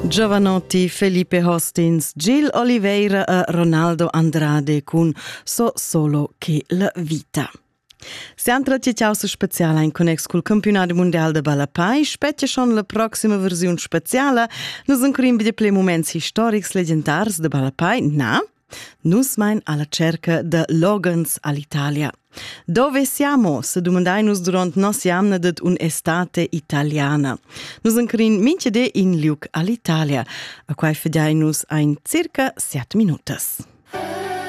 Giovanotti, Felipe Hostins, Gil Oliveira e Ronaldo Andrade con So solo che la vita. Siamo trattiati su speciale in connex col campionato mondiale de Balapai, specie schon la prossima versione speciale. Nus ancorim di ple momenti storics legendars de Balapai, nus mein alla cerca de Logans all'Italia. Dove siamo? Se domandai-nus durant nos jamna d'ed un'estate italiana. Nus ancorin mince de in liug all'Italia, a quai fediai-nus ein circa 7 minutas.